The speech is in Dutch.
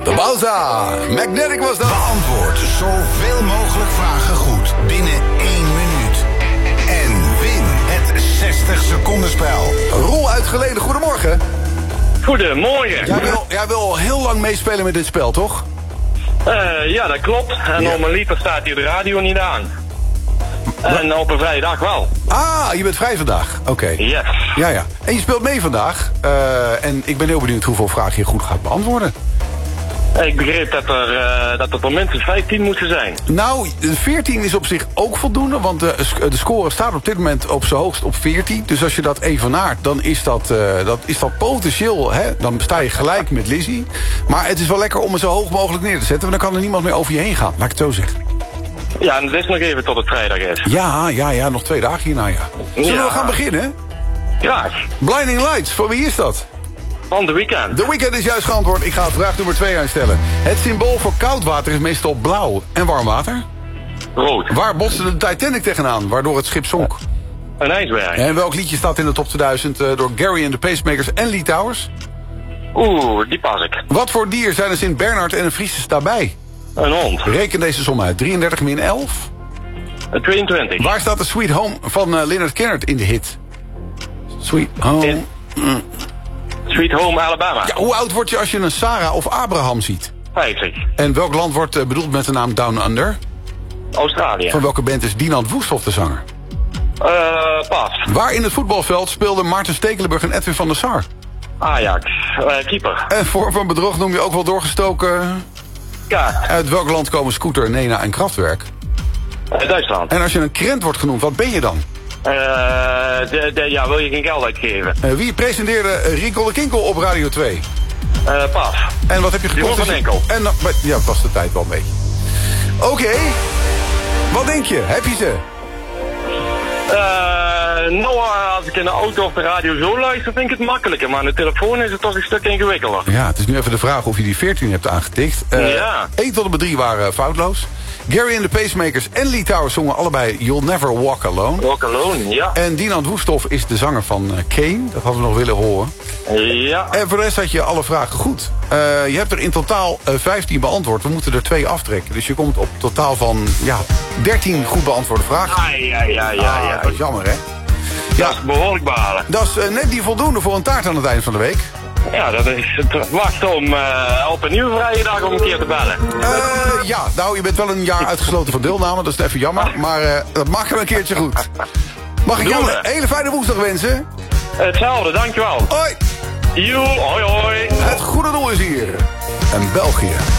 De Bowza. Magnetic was dat. Beantwoord zoveel mogelijk vragen goed binnen 1 minuut. En win het 60 seconden spel. Roel uitgeleden, goedemorgen. Goedemorgen. Jij wil al heel lang meespelen met dit spel, toch? Ja, dat klopt. En normaliter staat hier de radio niet aan. En op een vrije dag wel. Ah, je bent vrij vandaag. Oké. Yes. Ja. En je speelt mee vandaag. En ik ben heel benieuwd hoeveel vragen je goed gaat beantwoorden. Ik begreep dat er minstens 15 moeten zijn. Nou, 14 is op zich ook voldoende, want de score staat op dit moment op zijn hoogst op 14. Dus als je dat evenaart, dan is dat potentieel, hè? Dan sta je gelijk met Lizzie. Maar het is wel lekker om het zo hoog mogelijk neer te zetten, want dan kan er niemand meer over je heen gaan, laat ik het zo zeggen. Ja, en het is nog even tot het vrijdag is. Ja, nog 2 dagen hierna, ja. Zullen we gaan beginnen? Graag. Blinding Lights, voor wie is dat? Van de Weeknd. The Weeknd is juist geantwoord. Ik ga vraag nummer 2 aanstellen. Het symbool voor koud water is meestal blauw. En warm water? Rood. Waar botste de Titanic tegenaan, waardoor het schip zonk? Een ijsberg. En welk liedje staat in de top 2000 door Gary and the Pacemakers en Lee Towers? Die pas ik. Wat voor dier zijn er Sint Bernard en een Friese daarbij? Een hond. Reken deze som uit. 33 min 11. 22. Waar staat de Sweet Home van Lynyrd Skynyrd in de hit? Sweet Home. Sweet Home Alabama. Ja, hoe oud word je als je een Sarah of Abraham ziet? 50. En welk land wordt bedoeld met de naam Down Under? Australië. Van welke band is Dinant Woesthoff de zanger? Pas. Waar in het voetbalveld speelden Maarten Stekelenburg en Edwin van der Sar? Ajax. Keeper. En vorm van bedrog noem je ook wel doorgestoken. Kaart. Uit welk land komen Scooter, Nena en Kraftwerk? Duitsland. En als je een krent wordt genoemd, wat ben je dan? Wil je geen geld uitgeven? Wie presenteerde Rico de Kinkel op Radio 2? Pas. En wat heb je gekocht? Jeroen van Enkel. En ja, het was de tijd wel een beetje. Oké. Wat denk je? Heb je ze? Als ik in de auto of de radio zo luister, vind ik het makkelijker. Maar aan de telefoon is het toch een stuk ingewikkelder. Ja, het is nu even de vraag of je die 14 hebt aangetikt. 1 tot en met 3 waren foutloos. Gary and the Pacemakers en Lee Towers zongen allebei You'll Never Walk Alone. Walk Alone, ja. En Dinant Woesthoff is de zanger van Kane. Dat hadden we nog willen horen. Ja. En voor de rest had je alle vragen goed. Je hebt er in totaal 15 beantwoord. We moeten er 2 aftrekken. Dus je komt op totaal van 13 goed beantwoorde vragen. Ja. Dat is jammer, hè? Ja. Dat is behoorlijk behalen. Dat is net die voldoende voor een taart aan het eind van de week. Ja, dat is het wacht om op een nieuwe vrije dag om een keer te bellen. Je bent wel een jaar uitgesloten van deelname. Dat is even jammer. Maar dat maken we een keertje goed. Mag ik jou een hele fijne woensdag wensen? Hetzelfde, dankjewel. Hoi. Hoi. Het goede doel is hier. En België.